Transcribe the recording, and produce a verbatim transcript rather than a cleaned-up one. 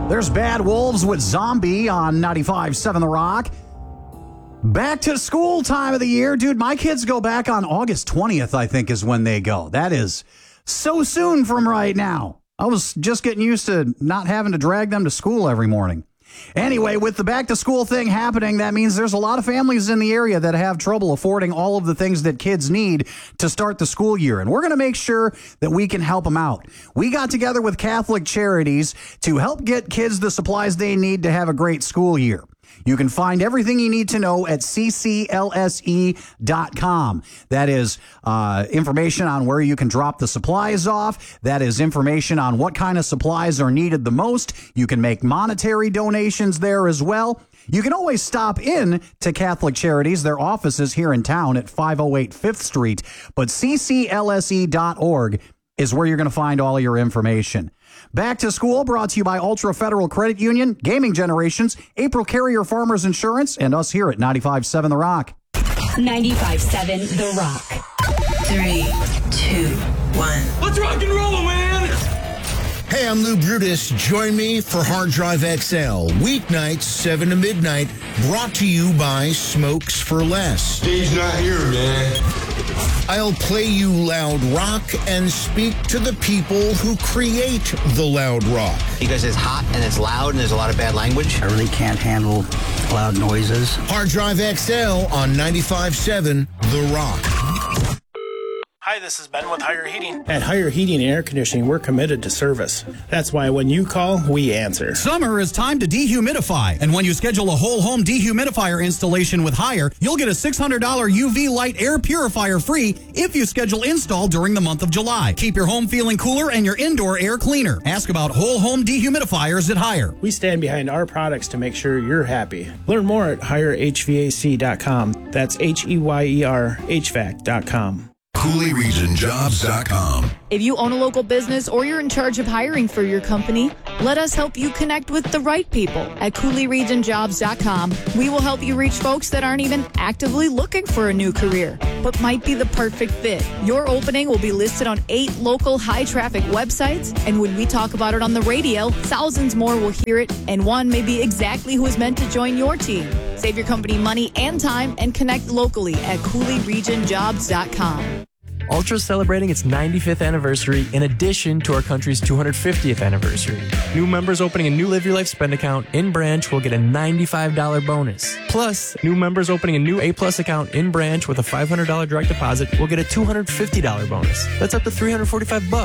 There's Bad Wolves with Zombie on ninety-five point seven The Rock. Back to school time of the year. Dude, my kids go back on August twentieth, I think, is when they go. That is so soon from right now. I was just getting used to not having to drag them to school every morning. Anyway, with the back-to-school thing happening, that means there's a lot of families in the area that have trouble affording all of the things that kids need to start the school year, and we're going to make sure that we can help them out. We got together with Catholic Charities to help get kids the supplies they need to have a great school year. You can find everything you need to know at c c l s e dot com. That is uh, information on where you can drop the supplies off. That is information on what kind of supplies are needed the most. You can make monetary donations there as well. You can always stop in to Catholic Charities. Their office is here in town at five oh eight Fifth Street. But c c l s e dot org is where you're going to find all your information. Back to School brought to you by Ultra Federal Credit Union, Gaming Generations, April Carrier Farmers Insurance, and us here at ninety-five point seven The Rock. ninety-five point seven The Rock. Three, two, one. Let's rock and roll, man! Hey, I'm Lou Brutus. Join me for Hard Drive X L. Weeknights, seven to midnight. Brought to you by Smokes for Less. Steve's not here, man. I'll play you loud rock and speak to the people who create the loud rock. Because it's hot and it's loud and there's a lot of bad language. I really can't handle loud noises. Hard Drive X L on ninety-five point seven The Rock. Hi, this is Ben with Higher Heating. At Higher Heating and Air Conditioning, we're committed to service. That's why when you call, we answer. Summer is time to dehumidify, and when you schedule a whole home dehumidifier installation with Haier, you'll get a six hundred dollars U V light air purifier free if you schedule install during the month of July. Keep your home feeling cooler and your indoor air cleaner. Ask about whole home dehumidifiers at Haier. We stand behind our products to make sure you're happy. Learn more at higher h v a c dot com. That's H E Y E R H V A C dot com. Cooley Region Jobs dot com. If you own a local business or you're in charge of hiring for your company, let us help you connect with the right people at Cooley Region Jobs dot com. We will help you reach folks that aren't even actively looking for a new career, but might be the perfect fit. Your opening will be listed on eight local high-traffic websites, and when we talk about it on the radio, thousands more will hear it, and one may be exactly who is meant to join your team. Save your company money and time and connect locally at Cooley Region Jobs dot com. Ultra is celebrating its ninety-fifth anniversary in addition to our country's two hundred fiftieth anniversary. New members opening a new Live Your Life spend account in branch will get a ninety-five dollars bonus. Plus, new members opening a new A-Plus account in branch with a five hundred dollars direct deposit will get a two hundred fifty dollars bonus. That's up to three hundred forty-five bucks.